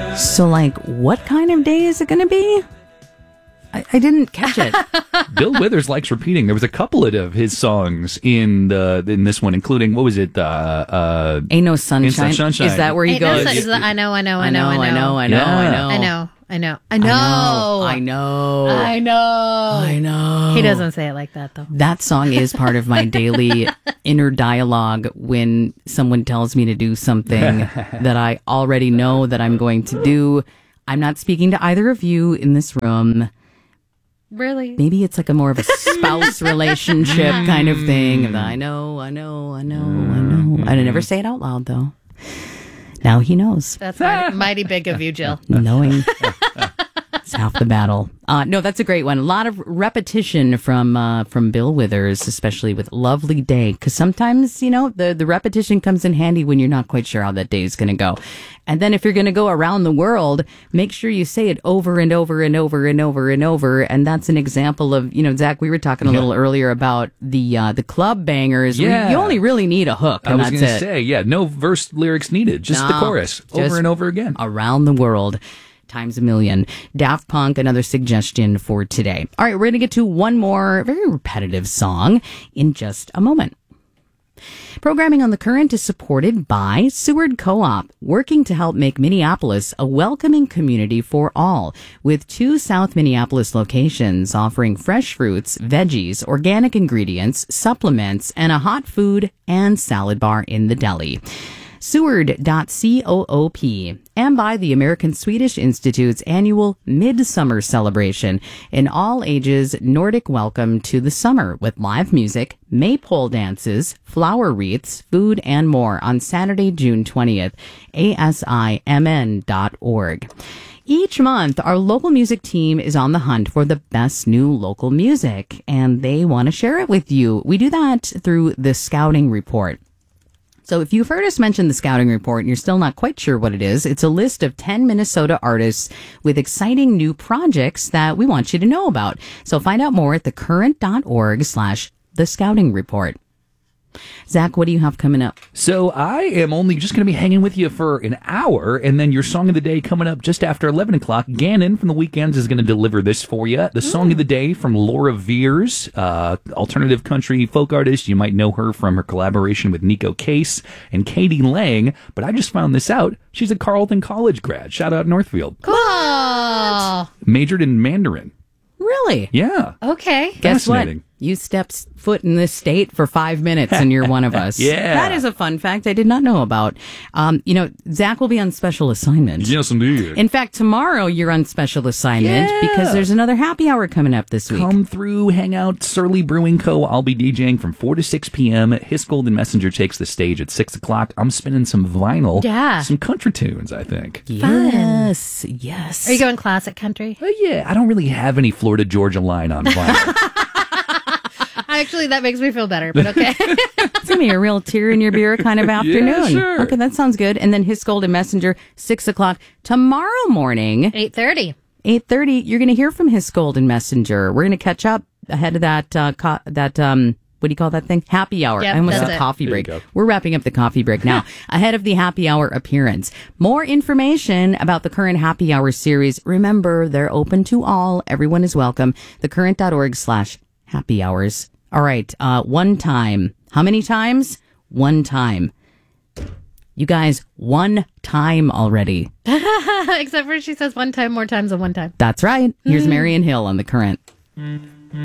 So, like, what kind of day is it going to be? I didn't catch it. Bill Withers likes repeating. There was a couple of his songs in this one, including, what was it? Ain't No Sunshine. Ain't No Sunshine. Is that where he Ain't no goes? such- is that- I know. I know. I know. He doesn't say it like that, though. That song is part of my daily inner dialogue when someone tells me to do something that I already know that I'm going to do. I'm not speaking to either of you in this room. Really? Maybe it's like a more of a spouse relationship kind of thing. I know. I never say it out loud, though. Now he knows. That's mighty big of you, Jill. Knowing is half the battle. No, that's a great one. A lot of repetition from Bill Withers, especially with Lovely Day, because sometimes, the repetition comes in handy when you're not quite sure how that day is going to go. And then if you're going to go around the world, make sure you say it over and over and over and over and over. And that's an example of, Zach, we were talking a little earlier about the club bangers. Yeah. You only really need a hook, and I was that's going to it. say, no verse lyrics needed, just the chorus over and over again. Around the world. Times a million. Daft Punk, another suggestion for today. All right, we're going to get to one more very repetitive song in just a moment. Programming on The Current is supported by Seward Co-op, working to help make Minneapolis a welcoming community for all, with 2 South Minneapolis locations offering fresh fruits, veggies, organic ingredients, supplements, and a hot food and salad bar in the deli. Seward.coop, and by the American Swedish Institute's annual Midsummer celebration, an all-ages Nordic welcome to the summer with live music, maypole dances, flower wreaths, food, and more on Saturday, June 20th, asimn.org. Each month, our local music team is on the hunt for the best new local music, and they want to share it with you. We do that through the Scouting Report. So if you've heard us mention the Scouting Report and you're still not quite sure what it is, it's a list of 10 Minnesota artists with exciting new projects that we want you to know about. So find out more at thecurrent.org/the Scouting Report. Zach, what do you have coming up? So I am only just going to be hanging with you for an hour, and then your song of the day coming up just after 11 o'clock. Gannon from the Weekends is going to deliver this for you. The song of the day from Laura Veers, alternative country folk artist. You might know her from her collaboration with Nico Case and Katie Lang, but I just found this out. She's a Carleton College grad. Shout out Northfield. Cool. Majored in Mandarin. Really? Yeah. Okay. Guess what? Fascinating. You stepped foot in this state for 5 minutes and you're one of us. Yeah. That is a fun fact I did not know about. Zach will be on special assignment. Yes, indeed. In fact, tomorrow you're on special assignment because there's another happy hour coming up this week. Come through, hang out, Surly Brewing Co. I'll be DJing from 4 to 6 p.m. His Golden Messenger takes the stage at 6 o'clock. I'm spinning some vinyl. Yeah. Some country tunes, I think. Yes. Yes. Are you going classic country? Yeah, I don't really have any Florida Georgia line on vinyl. Actually, that makes me feel better, but okay. It's going to be a real tear in your beer kind of afternoon. Sure. Okay, that sounds good. And then His Golden Messenger, 6 o'clock tomorrow morning. 8:30. 8:30, you're going to hear from His Golden Messenger. We're going to catch up ahead of that, what do you call that thing? Happy hour. Yep, I almost that's said it. coffee There you break. go. We're wrapping up the coffee break now. Ahead of the happy hour appearance. More information about the current happy hour series. Remember, they're open to all. Everyone is welcome. thecurrent.org/happy hours. All right. One time. How many times? One time. You guys, one time already. Except for she says one time more times than one time. That's right. Here's Marion Hill on The Current.